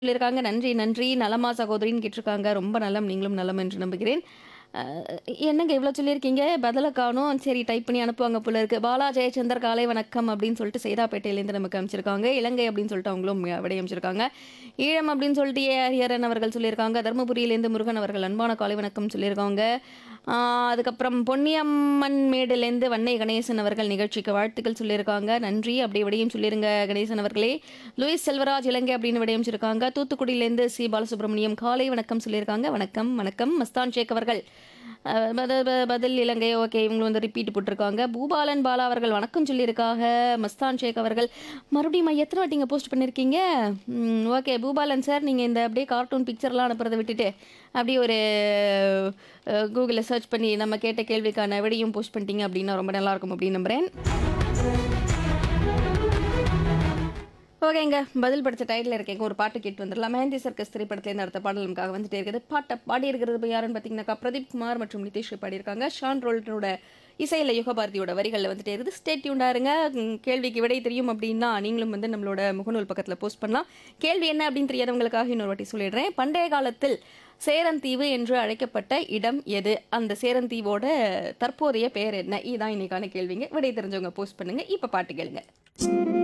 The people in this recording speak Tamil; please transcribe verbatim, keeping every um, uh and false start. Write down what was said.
சொல்லியிருக்காங்க. நன்றி, நன்றி. நலமா சகோதரின்னு கேட்டிருக்காங்க. ரொம்ப நலம். நீங்களும் நலம் என்று நம்புகிறேன். அ என்னங்க இவ்ளோ சொல்லியிருக்கீங்க? பதில காணோம். சரி டைப் பண்ணி அனுப்புவாங்க போல இருக்கு. பாலா ஜெயச்சந்தர் காலை வணக்கம் அப்படின்னு சொல்லிட்டு சைதாப்பேட்டையிலேருந்து நமக்கு அனுப்பிச்சிருக்காங்க. இலங்கை அப்படின்னு சொல்லிட்டு அவங்களும் விடை அனுப்பிச்சிருக்காங்க. ஈழம் அப்படின்னு சொல்லிட்டு ஏ ஹரிஹரன் அவர்கள் சொல்லியிருக்காங்க. தருமபுரியிலேருந்து முருகன் அவர்கள் அன்பான காலை வணக்கம் சொல்லியிருக்காங்க. ஆ அதுக்கப்புறம் பொன்னியம்மன் மேடுலேருந்து வன்னை கணேசன் அவர்கள் நிகழ்ச்சிக்கு வாழ்த்துக்கள் சொல்லியிருக்காங்க. நன்றி. அப்படியே விடையும் சொல்லிருங்க கணேசன் அவர்களே. லூயிஸ் செல்வராஜ் இலங்கை அப்படின்னு விடையமைச்சிருக்காங்க. தூத்துக்குடியிலேருந்து சி பாலசுப்ரமணியம் காலை வணக்கம் சொல்லியிருக்காங்க. வணக்கம் வணக்கம் மஸ்தான் ஷேக் அவர்கள் அ, பத- ப- பதில் இலங்கை ஓகே இவங்க வந்து ரிப்பீட் போட்டிருக்காங்க. பூபாலன் பாலா அவர்கள் வணக்கம் சொல்லியிருக்காங்க. மஸ்தான் ஷேக் அவர்கள் மறுபடியும் அம்மா, எத்தனை வாட்டிங்க போஸ்ட் பண்ணியிருக்கீங்க? ஓகே பூபாலன் சார், நீங்கள் இந்த அப்படியே கார்ட்டூன் பிக்சர்லாம் அனுப்புறதை விட்டுட்டு அப்படியே ஒரு கூகுளில் சர்ச் பண்ணி நம்ம கேட்ட கேள்விக்கான விடையும் போஸ்ட் பண்ணிட்டீங்க அப்படின்னா ரொம்ப நல்லா இருக்கும் அப்படின்னு நம்புறேன். ஓகேங்க, பதில் படித்த டைட்டில் இருக்கேங்க. ஒரு பாட்டு கேட்டு வந்துடலாம். மெஹந்தி சர்க்கஸ் திரைப்படத்துலேருந்து அடுத்த பாடல் நமக்காக வந்துட்டே இருக்குது. பாட்டை பாடி இருக்கிறது இப்போ யாருன்னு பார்த்தீங்கன்னாக்கா பிரதீப் குமார் மற்றும் நிதிஷ் பாடியிருக்காங்க. ஷான் ரோல்டனோட இசையில் யுகபாரதியோட வரிகளில் வந்துட்டே இருக்குது. ஸ்டே டியூன்டா இருங்க. உம், கேள்விக்கு விடை தெரியும் அப்படின்னா நீங்களும் வந்து நம்மளோட முகநூல் பக்கத்தில் போஸ்ட் பண்ணலாம். கேள்வி என்ன அப்படின்னு தெரியாதவங்களுக்காக இன்னொரு வாட்டி சொல்லிடுறேன். பண்டைய காலத்தில் சேரந்தீவு என்று அழைக்கப்பட்ட இடம் எது? அந்த சேரந்தீவோட தற்போதைய பெயர் என்ன? இதுதான் இன்னைக்கான கேள்விங்க. விடை தெரிஞ்சவங்க போஸ்ட் பண்ணுங்க. இப்போ பாட்டு கேளுங்க.